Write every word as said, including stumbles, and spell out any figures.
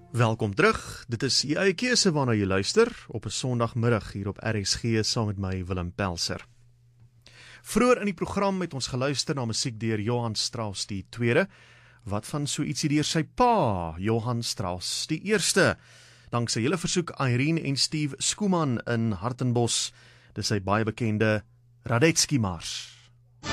Welkom terug, dit is die eie keuse waarna jy luister, op 'n Sondagmiddag hier op R S G saam met my Willem Pelser. Vroeër in die program het ons geluister na musiek deur Johann Strauss die tweede, wat van so ietsie deur sy pa, Johann Strauss die eerste. Dank sy hele versoek Irene en Steve Schoeman in Hartenbos, dis sy baie bekende Radetzky Mars.